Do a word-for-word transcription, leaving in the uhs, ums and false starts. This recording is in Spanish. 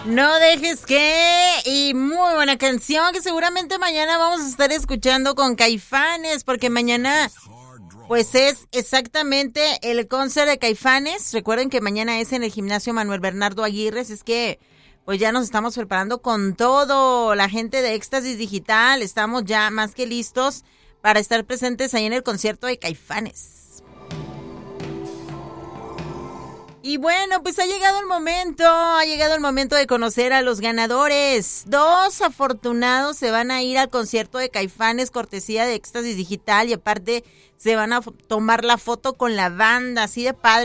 No dejes que, y muy buena canción que seguramente mañana vamos a estar escuchando con Caifanes, porque mañana pues es exactamente el concert de Caifanes. Recuerden que mañana es en el gimnasio Manuel Bernardo Aguirre, es que pues ya nos estamos preparando con todo. La gente de Éxtasis Digital, estamos ya más que listos para estar presentes ahí en el concierto de Caifanes. Y bueno, pues ha llegado el momento, ha llegado el momento de conocer a los ganadores. Dos afortunados se van a ir al concierto de Caifanes, cortesía de Éxtasis Digital, y aparte se van a tomar la foto con la banda, así de padre.